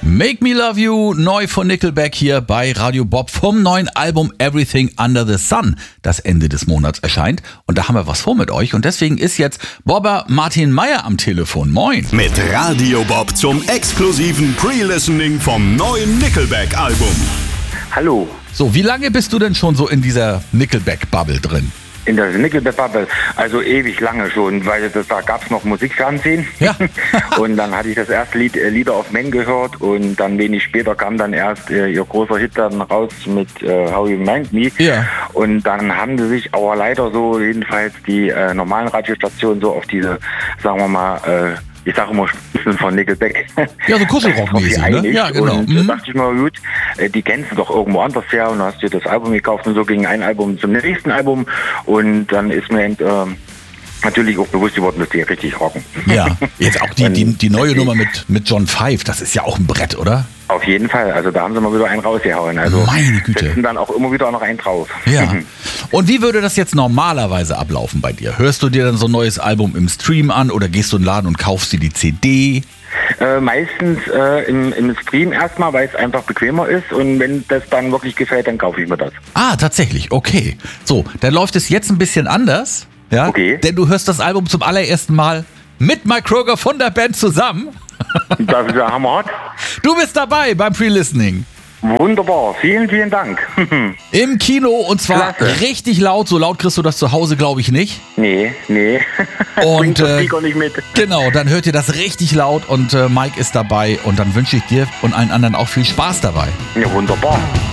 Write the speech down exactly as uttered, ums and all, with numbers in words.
Make Me Love You, neu von Nickelback hier bei Radio Bob vom neuen Album Everything Under the Sun, das Ende des Monats erscheint. Und da haben wir was vor mit euch. Und deswegen ist jetzt Bobber Martin Meyer am Telefon. Moin. Mit Radio Bob zum exklusiven Pre-Listening vom neuen Nickelback-Album. Hallo. So, wie lange bist du denn schon so in dieser Nickelback-Bubble drin? In der Nickelback-Bubble, also ewig lange schon, weil das, da gab es noch Musikfernsehen. Ja. Und dann hatte ich das erste Lied äh, Leader of Men gehört und dann wenig später kam dann erst äh, ihr großer Hit dann raus mit äh, How You Remind Me. Ja. Und dann haben sie sich aber leider so, jedenfalls die äh, normalen Radiostationen so auf diese, sagen wir mal, äh, ich sage immer Spitzen von Nickelback. Ja, so Kuschelrock-mäßig, ne? Ja, genau. Und Mhm. da dachte ich mal, gut, die kennst du doch irgendwo anders her und hast dir das Album gekauft und so ging ein Album zum nächsten Album und dann ist mir äh, natürlich auch bewusst geworden, dass die richtig rocken. Ja, jetzt auch die, die, die neue Nummer mit, mit John Five, das ist ja auch ein Brett, oder? Auf jeden Fall, also da haben sie mal wieder einen rausgehauen. Also Meine Güte. setzen dann auch immer wieder noch einen drauf. Ja. Und wie würde das jetzt normalerweise ablaufen bei dir? Hörst du dir dann so ein neues Album im Stream an oder gehst du in den Laden und kaufst dir die C D? Äh, meistens äh, im, im Stream erstmal, weil es einfach bequemer ist und wenn das dann wirklich gefällt, dann kaufe ich mir das. Ah, tatsächlich, okay. So, dann läuft es jetzt ein bisschen anders. Ja? Okay. Denn du hörst das Album zum allerersten Mal mit Mike Kroeger von der Band zusammen. Das ist der Hammer. Du bist dabei beim Pre-Listening. Wunderbar, vielen, vielen Dank. Im Kino und zwar Klasse. richtig laut. So laut kriegst du das zu Hause, glaube ich, nicht. Nee, nee. Und Bringt der äh, Speaker nicht mit. genau, dann hört ihr das richtig laut und äh, Mike ist dabei. Und dann wünsche ich dir und allen anderen auch viel Spaß dabei. Ja, wunderbar.